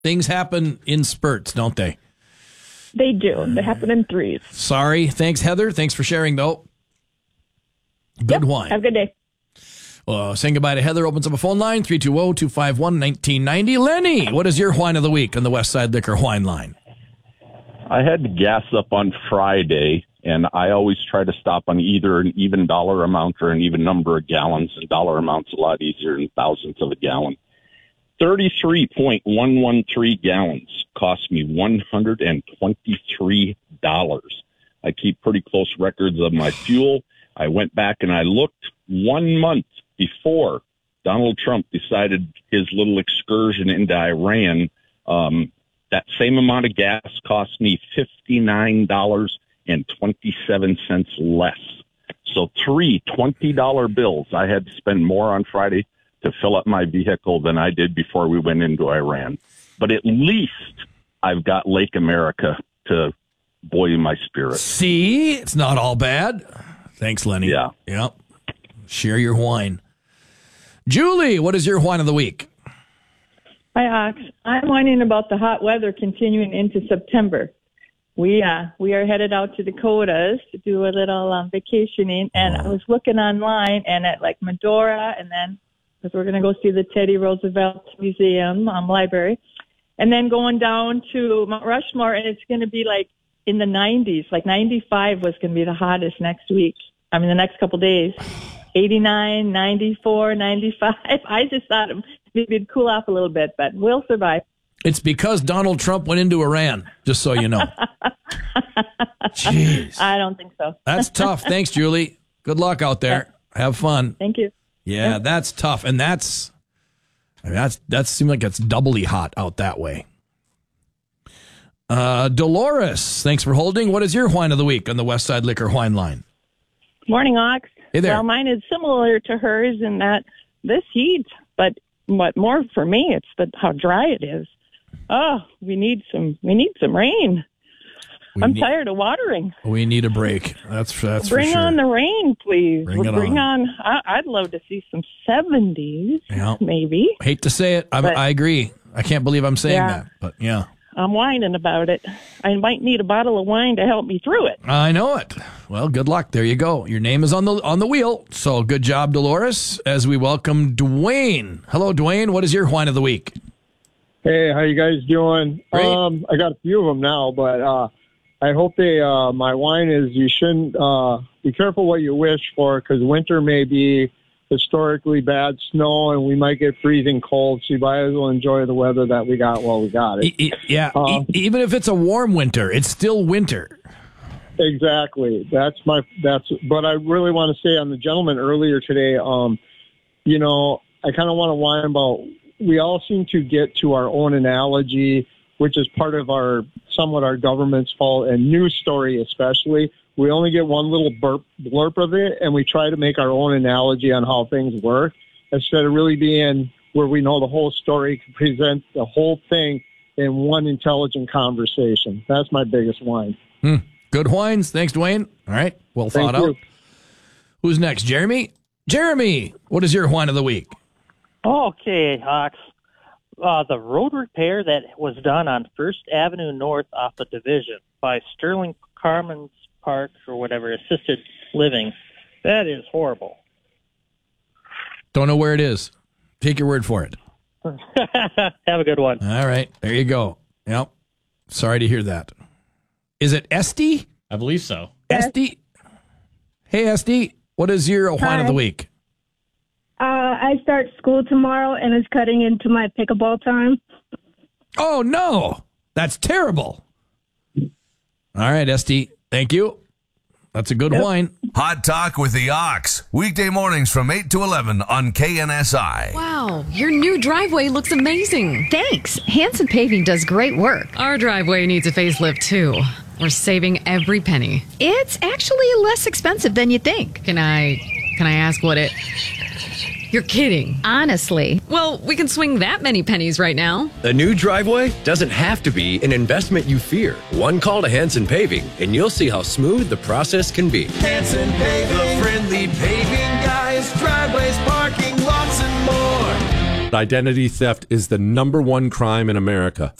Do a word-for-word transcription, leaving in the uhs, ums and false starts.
Things happen in spurts, don't they? They do. They happen in threes. Sorry. Thanks, Heather. Thanks for sharing, though. Good yep. wine. Have a good day. Well, saying goodbye to Heather opens up a phone line, three two zero, two five one, one nine nine zero. Lenny, what is your wine of the week on the West Side Liquor wine line? I had to gas up on Friday, and I always try to stop on either an even dollar amount or an even number of gallons. And dollar amount's a lot easier than thousandths of a gallon. thirty-three point one one three gallons cost me one hundred twenty-three dollars. I keep pretty close records of my fuel. I went back and I looked one month before Donald Trump decided his little excursion into Iran. Um, that same amount of gas cost me fifty-nine dollars and twenty-seven cents less. So three twenty dollar bills. I had to spend more on Friday to fill up my vehicle than I did before we went into Iran. But at least I've got Lake America to buoy my spirit. See, it's not all bad. Thanks, Lenny. Yeah. Yep. Share your wine. Julie, what is your wine of the week? Hi, Ox. I'm whining about the hot weather continuing into September. We uh, we are headed out to Dakotas to do a little um, vacationing, and I was looking online and at like Medora, and then because we're going to go see the Teddy Roosevelt Museum um, Library, and then going down to Mount Rushmore, and it's going to be like in the nineties, like ninety-five was going to be the hottest next week. I mean, the next couple days, eighty-nine, ninety-four, ninety-five. I just thought maybe it'd cool off a little bit, but we'll survive. It's because Donald Trump went into Iran, just so you know. Jeez. I don't think so. That's tough. Thanks, Julie. Good luck out there. Have fun. Thank you. Yeah, yeah. That's tough. And that's, I mean, that's, that seems like it's doubly hot out that way. Uh, Dolores, thanks for holding. What is your wine of the week on the West Side Liquor wine line? Morning, Ox. Hey there. Well, mine is similar to hers in that this heat, but what more for me, it's the how dry it is. Oh, we need some. We need some rain. We I'm need, tired of watering. We need a break. That's that's Bring for sure. on the rain, please. Bring it Bring on. on. I, I'd love to see some seventies, Yeah. maybe. Hate to say it, I'm, But- I agree. I can't believe I'm saying Yeah. that, but yeah, I'm whining about it. I might need a bottle of wine to help me through it. I know it. Well, good luck. There you go. Your name is on the on the wheel. So good job, Dolores. As we welcome Dwayne. Hello, Dwayne. What is your wine of the week? Hey, how you guys doing? Great. Um, I got a few of them now, but uh, I hope they. Uh, my wine is you shouldn't uh, be careful what you wish for because winter may be historically bad snow and we might get freezing cold. So you might as well enjoy the weather that we got while we got it. E- e- yeah, Um, e- even if it's a warm winter, it's still winter. Exactly. That's my. That's. But I really want to say on the gentleman earlier today. Um, you know, I kind of want to whine about. We all seem to get to our own analogy, which is part of our somewhat our government's fault, and news story especially. We only get one little burp, blurb of it, and we try to make our own analogy on how things work instead of really being where we know the whole story, can present the whole thing in one intelligent conversation. That's my biggest whine. Hmm. Good wines. Thanks, Dwayne. All right. Well thought Thank out. you. Who's next? Jeremy? Jeremy, what is your wine of the week? Okay, Hawks. Uh, the road repair that was done on First Avenue North off the Division by Sterling Carmen's Park or whatever, assisted living, that is horrible. Don't know where it is. Take your word for it. Have a good one. All right. There you go. Yep. Sorry to hear that. Is it Esty? I believe so. Esty? Hey, Esty. What is your wine Hi. of the week? Uh, I start school tomorrow, and it's cutting into my pickleball time. Oh, no. That's terrible. All right, Esty. Thank you. That's a good Yep. wine. Hot Talk with the Ox. Weekday mornings from eight to eleven on K N S I. Wow, your new driveway looks amazing. Thanks. Hanson Paving does great work. Our driveway needs a facelift, too. We're saving every penny. It's actually less expensive than you think. Can I, can I ask what it... You're kidding. Honestly. Well, we can swing that many pennies right now. A new driveway doesn't have to be an investment you fear. One call to Hanson Paving, and you'll see how smooth the process can be. Hanson Paving, the friendly paving guys, driveways, parking, lots and more. Identity theft is the number one crime in America.